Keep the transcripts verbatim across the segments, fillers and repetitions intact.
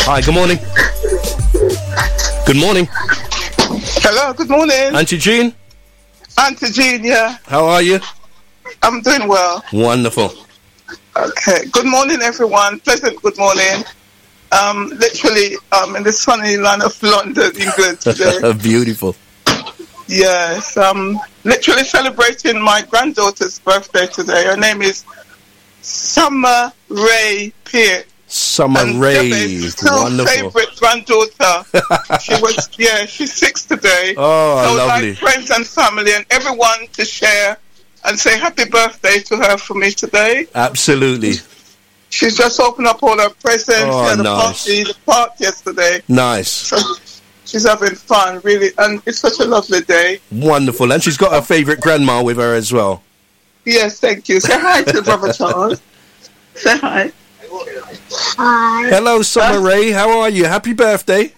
Hi, good morning. Good morning. Hello, good morning. Auntie Jean? Auntie Jean, yeah. How are you? I'm doing well. Wonderful. Okay, good morning, everyone. Pleasant good morning. Um, literally, um, in the sunny land of London, England today. Beautiful. Yes, um, literally celebrating my granddaughter's birthday today. Her name is Summer Ray Peart. Summer and Ray, wonderful. Favorite granddaughter. She was, yeah, she's six today. Oh, so lovely. Like friends and family and everyone to share and say happy birthday to her for me today. Absolutely. She's just opened up all her presents. Oh, she had a nice. party, the park yesterday. Nice. So she's having fun, really, and it's such a lovely day. Wonderful. And she's got her favourite grandma with her as well. Yes, thank you. Say hi to Brother Charles. Say hi. Hi. Hello, Summer Ray. How are you? Happy birthday.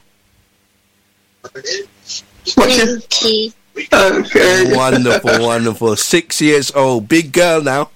Thank you. Okay. Wonderful, wonderful. Six years old. Big girl now.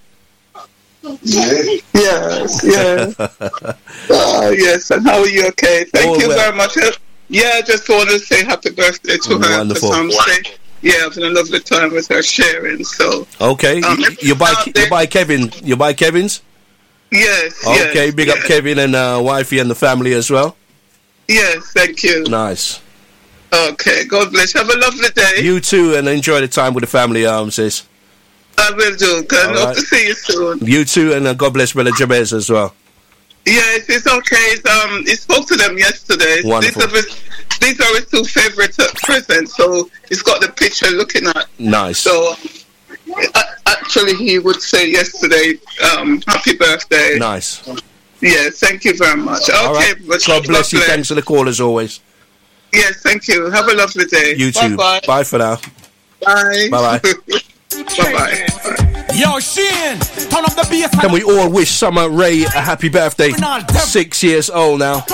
Yes, yes. uh, yes, and how are you? Okay, thank All you well. very much. Yeah, I just want to say happy birthday to her. Wonderful. For some say, yeah, having a lovely time with her sharing. So Okay. Um, you, you buy you buy Kevin. You buy Kevin's? yes, Okay, yes, big yes. up Kevin and uh, wifey and the family as well. Yes, thank you. Nice. Okay, God bless. Have a lovely day. You too, and enjoy the time with the family, um, sis. I will do. Good. All Hope right. to see you soon. You too, and uh, God bless Brother Jabez as well. Yes, it's okay. It's, um, he spoke to them yesterday. Wonderful. These are his, these are his two favorite uh, presents. So he's got the picture looking at. Nice. So uh, actually, he would say yesterday, um, "Happy birthday." Nice. Yes, thank you very much. Okay, All right. but God bless you. Thanks for the call as always. Yes, thank you. Have a lovely day. You too. Bye Bye for now. bye. Bye bye. Bye bye. Yo, Shane, turn up the bass. Can we all wish Summer Ray a happy birthday? Six years old now.